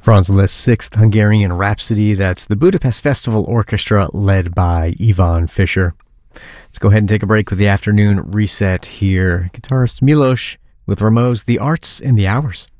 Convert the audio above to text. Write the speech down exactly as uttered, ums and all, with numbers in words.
Franz Liszt's Sixth Hungarian Rhapsody. That's the Budapest Festival Orchestra led by Ivan Fischer. Let's go ahead and take a break with the afternoon reset here. Guitarist Milos with Rameau's The Arts and the Hours.